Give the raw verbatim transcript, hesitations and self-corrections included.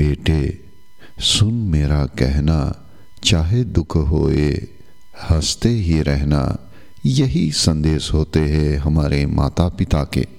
बेटे सुन मेरा कहना, चाहे दुख होए हंसते ही रहना। यही संदेश होते हैं हमारे माता पिता के।